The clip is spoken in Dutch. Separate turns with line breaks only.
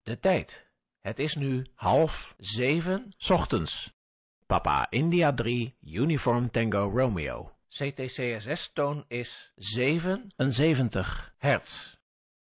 De tijd. Het is nu 6:30 ochtends. Papa India 3, Uniform Tango Romeo. CTCSS-toon is 77 hertz.